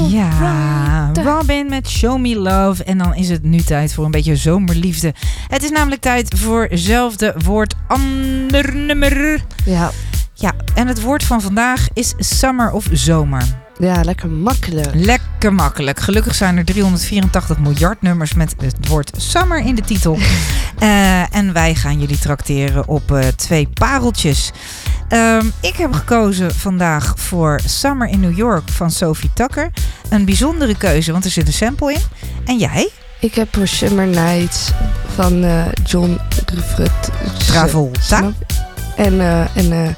Ja, Robin met Show Me Love. En dan is het nu tijd voor een beetje zomerliefde. Het is namelijk tijd voor zelfde woord, ander nummer. Ja. Ja, en het woord van vandaag is summer of zomer. Ja, lekker makkelijk. Lekker makkelijk. Gelukkig zijn er 384 miljard nummers met het woord summer in de titel. En wij gaan jullie trakteren op 2 pareltjes. Ik heb gekozen vandaag voor Summer in New York van Sophie Tucker. Een bijzondere keuze, want er zit een sample in. En jij? Ik heb voor Summer Nights van John Travolta. En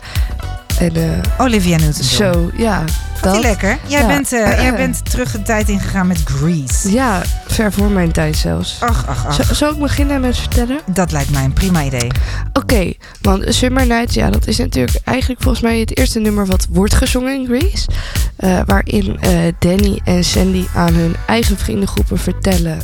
Olivia Newton-John. Zo, ja. Dat lekker. Jij bent terug de tijd ingegaan met Grease. Ja, ver voor mijn tijd zelfs. Ach. Zal ik beginnen met vertellen? Dat lijkt mij een prima idee. Oké, want Summer Nights, ja, dat is natuurlijk eigenlijk volgens mij het eerste nummer wat wordt gezongen in Grease. Waarin Danny en Sandy aan hun eigen vriendengroepen vertellen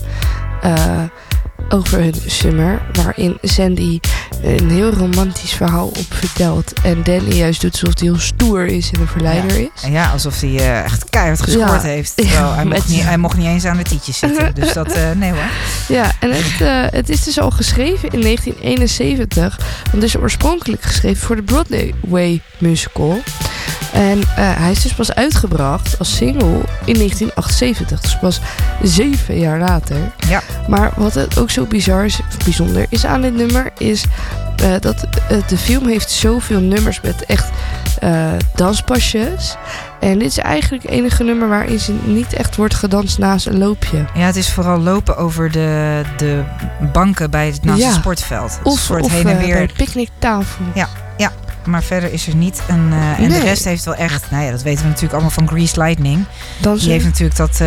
over hun summer. Waarin Sandy een heel romantisch verhaal op vertelt. En Danny juist doet alsof hij heel stoer is en een verleider is. Ja, alsof hij echt keihard gescoord heeft. Terwijl hij mocht niet eens aan de tietjes zitten. Dus dat, nee hoor. Ja, en het is dus al geschreven in 1971. Want het is oorspronkelijk geschreven voor de Broadway musical. En hij is dus pas uitgebracht als single in 1978. Dus pas 7 jaar later. Ja. Maar wat het ook zo bijzonder is aan dit nummer is dat de film heeft zoveel nummers met echt danspasjes. En dit is eigenlijk het enige nummer waarin ze niet echt wordt gedanst naast een loopje. Ja, het is vooral lopen over de banken bij het naast het sportveld. Of heen en weer. Bij de picknicktafel. Ja. Maar verder is er niet een... En de rest heeft wel echt... Nou ja, dat weten we natuurlijk allemaal van Grease Lightning. Die heeft natuurlijk dat...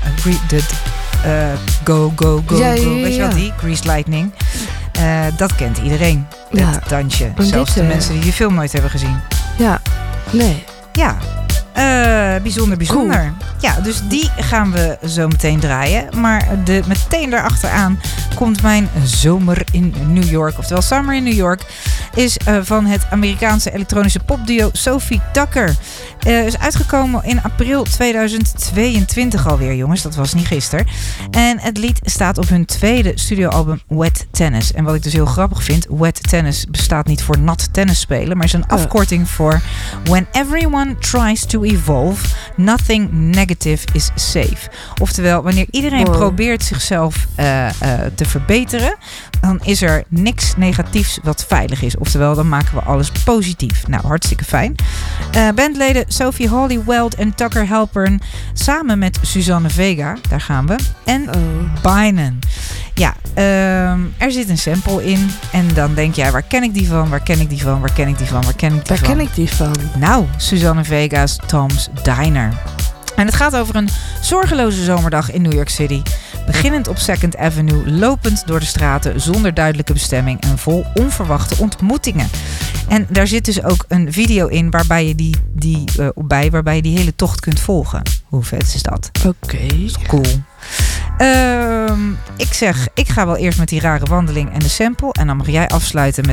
go. Weet je wat die? Grease Lightning. Dat kent iedereen. Dat dansje. Zelfs de mensen die die film nooit hebben gezien. Ja. Nee. Ja. Bijzonder. Cool. Ja, dus die gaan we zo meteen draaien. Maar meteen daarachteraan komt mijn Zomer in New York. Oftewel Summer in New York. Is van het Amerikaanse elektronische popduo Sophie Tucker. Is uitgekomen in april 2022 alweer, jongens. Dat was niet gisteren. En het lied staat op hun tweede studioalbum Wet Tennis. En wat ik dus heel grappig vind, Wet Tennis bestaat niet voor nat tennis spelen, maar is een afkorting voor When everyone tries to evolve, nothing negative is safe. Oftewel, wanneer iedereen probeert zichzelf te verbeteren, dan is er niks negatiefs wat veilig is. Oftewel, dan maken we alles positief. Nou, hartstikke fijn. Bandleden Sophie Hollywell en Tucker Halpern samen met Suzanne Vega, daar gaan we, en Bynum. Ja, er zit een sample in en dan denk jij, waar ken ik die van? Nou, Suzanne Vega's Tom's Diner. En het gaat over een zorgeloze zomerdag in New York City. Beginnend op 2nd Avenue, lopend door de straten zonder duidelijke bestemming en vol onverwachte ontmoetingen. En daar zit dus ook een video in waarbij je die hele tocht kunt volgen. Hoe vet is dat? Oké. Cool. Ik zeg, ik ga wel eerst met die rare wandeling en de sample. En dan mag jij afsluiten met